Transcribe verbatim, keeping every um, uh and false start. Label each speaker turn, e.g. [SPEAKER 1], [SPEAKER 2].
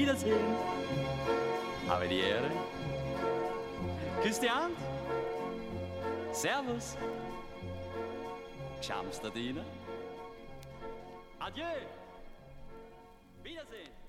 [SPEAKER 1] Wiedersehen. Habe die Ehre. Küss die Hand. Servus. Chamsterdiner. Adieu. Wiedersehen.